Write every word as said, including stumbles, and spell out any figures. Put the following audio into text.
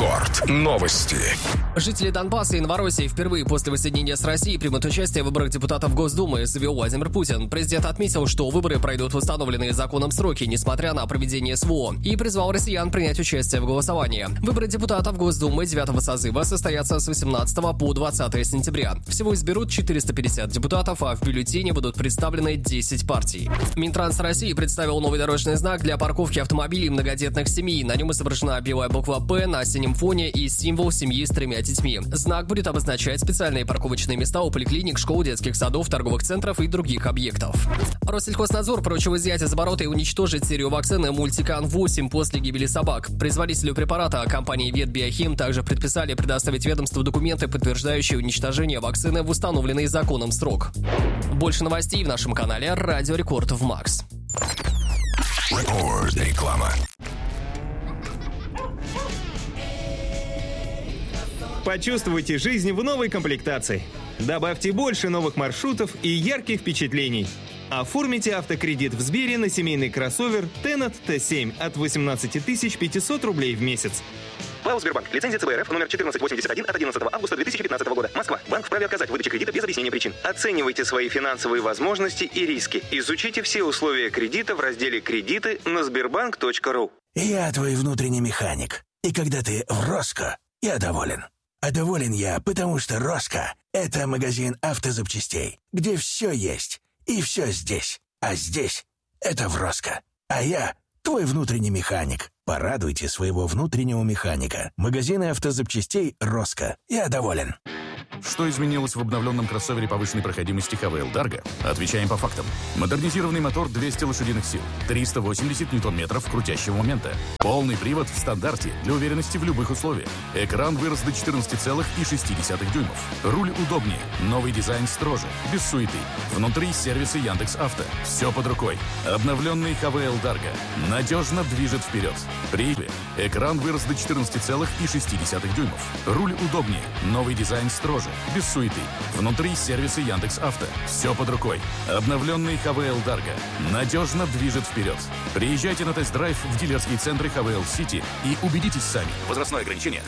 Рекорд. Новости. Жители Донбасса и Новороссии впервые после воссоединения с Россией примут участие в выборах депутатов Госдумы, заявил Владимир Путин. Президент отметил, что выборы пройдут в установленные законом сроки, несмотря на проведение СВО, и призвал россиян принять участие в голосовании. Выборы депутатов Госдумы девятого созыва состоятся с восемнадцатого по двадцатое сентября. Всего изберут четыреста пятьдесят депутатов, а в бюллетене будут представлены десять партий. Минтранс России представил новый дорожный знак для парковки автомобилей многодетных семей. На нем изображена белая буква «П» на синем фоне и символ семьи с тремя детьми. Знак будет обозначать специальные парковочные места у поликлиник, школ, детских садов, торговых центров и других объектов. Россельхознадзор поручил изъять из оборота и уничтожить серию вакцины Мультикан восемь после гибели собак. Производителю препарата компании Ветбиохим также предписали предоставить ведомству документы, подтверждающие уничтожение вакцины в установленный законом срок. Больше новостей в нашем канале Радио Рекорд в Макс. Рекорд. Реклама. Почувствуйте жизнь в новой комплектации. Добавьте больше новых маршрутов и ярких впечатлений. Оформите автокредит в Сбере на семейный кроссовер Tenat Т семь от восемнадцати тысяч пятисот рублей в месяц. ПАО «Сбербанк». Лицензия ЦБ РФ номер четырнадцать восемьдесят один от одиннадцатого августа две тысячи пятнадцатого года. Москва. Банк вправе отказать в выдаче кредита без объяснения причин. Оценивайте свои финансовые возможности и риски. Изучите все условия кредита в разделе «Кредиты» на сбербанк точка ру. Я твой внутренний механик. И когда ты в Роско, я доволен. А доволен я, потому что Роско – это магазин автозапчастей, где все есть и все здесь. А здесь – это в Роско. А я – твой внутренний механик. Порадуйте своего внутреннего механика. Магазины автозапчастей Роско. Я доволен. Что изменилось в обновленном кроссовере повышенной проходимости ха вэ эл Dargo? Отвечаем по фактам. Модернизированный мотор двести лошадиных сил, триста восемьдесят ньютон-метров крутящего момента. Полный привод в стандарте для уверенности в любых условиях. Экран вырос до четырнадцати целых шести десятых дюймов. Руль удобнее, новый дизайн строже, без суеты. Внутри сервисы Яндекс.Авто. Все под рукой. Обновленный ха вэ эл Dargo надежно движет вперед. При экран вырос до четырнадцати целых шести десятых дюймов. Руль удобнее, новый дизайн строже, без суеты. Внутри сервисы Яндекс.Авто. Все под рукой. Обновленный ха вэ эл Dargo надежно движет вперед. Приезжайте на тест-драйв в дилерские центры ха вэ эл Сити и убедитесь сами. Возрастное ограничение